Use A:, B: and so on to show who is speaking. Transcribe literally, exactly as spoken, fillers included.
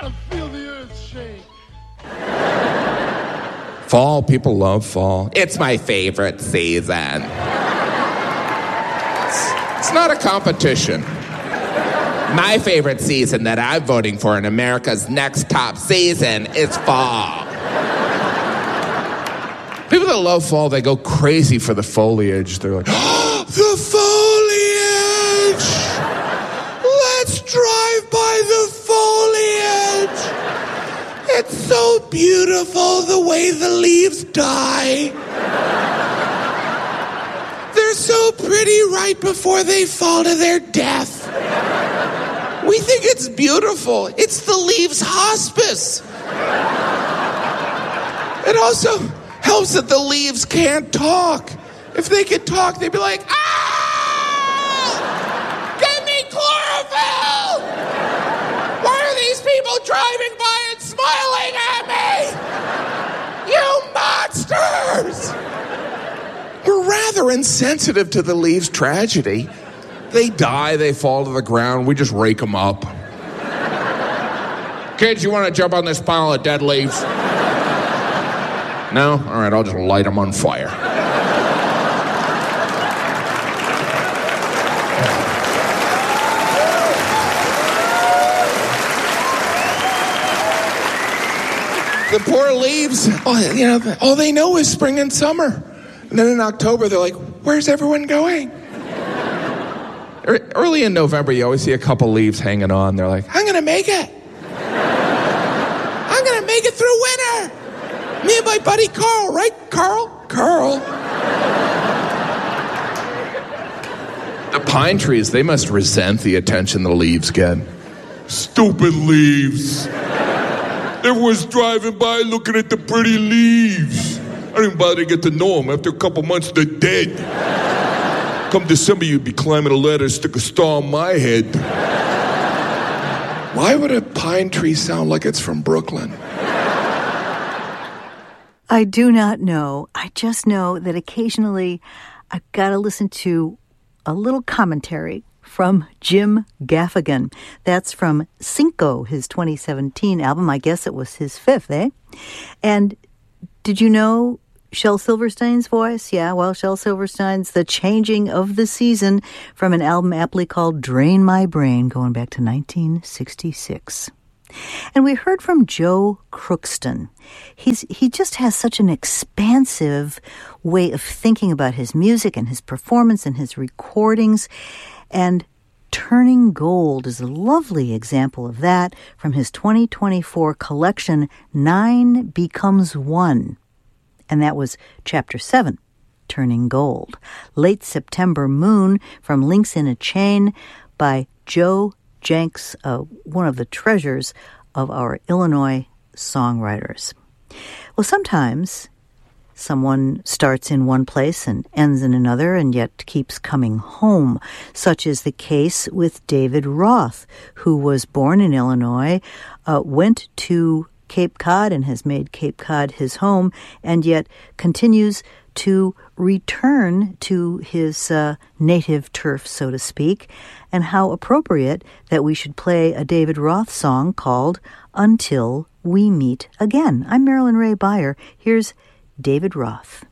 A: gotta feel the earth shake.
B: Fall, people love fall. It's my favorite season. It's, it's not a competition. My favorite season that I'm voting for in America's next top season is fall. People that love fall, they go crazy for the foliage. They're like, oh, the foliage! Let's drive by the foliage! It's so beautiful the way the leaves die. They're so pretty right before they fall to their death. We think it's beautiful. It's the leaves' hospice. It also helps that the leaves can't talk. If they could talk, they'd be like, ah! Give me chlorophyll! Why are these people driving by and smiling at me? You monsters! We're rather insensitive to the leaves' tragedy. They die, they fall to the ground, we just rake them up. Kids, you want to jump on this pile of dead leaves? No? All right, I'll just light them on fire. The poor leaves, oh, you know, all they know is spring and summer. And then in October, they're like, where's everyone going? Early in November, you always see a couple leaves hanging on. They're like, I'm going to make it. I'm going to make it through winter. Me and my buddy Carl, right, Carl? Carl. The pine trees, they must resent the attention the leaves get. Stupid leaves. Everyone's driving by looking at the pretty leaves. I didn't bother to get to know them. After a couple months, they're dead. Come December, you'd be climbing a ladder, stick a star on my head. Why would a pine tree sound like it's from Brooklyn?
C: I do not know. I just know that occasionally I've got to listen to a little commentary from Jim Gaffigan. That's from Cinco, his twenty seventeen album. I guess it was his fifth, eh? And did you know Shel Silverstein's voice? Yeah, well, Shel Silverstein's The Changing of the Season from an album aptly called Drain My Brain, going back to nineteen sixty-six. And we heard from Joe Crookston. He's he just has such an expansive way of thinking about his music and his performance and his recordings. And Turning Gold is a lovely example of that from his twenty twenty-four collection, Nine Becomes One. And that was Chapter seven, Turning Gold. Late September Moon from Links in a Chain by Joe Jenks, uh, one of the treasures of our Illinois songwriters. Well, sometimes someone starts in one place and ends in another and yet keeps coming home. Such is the case with David Roth, who was born in Illinois, uh, went to Cape Cod and has made Cape Cod his home, and yet continues to return to his uh, native turf, so to speak, and how appropriate that we should play a David Roth song called Until We Meet Again. I'm Marilyn Ray Beyer. Here's David Roth.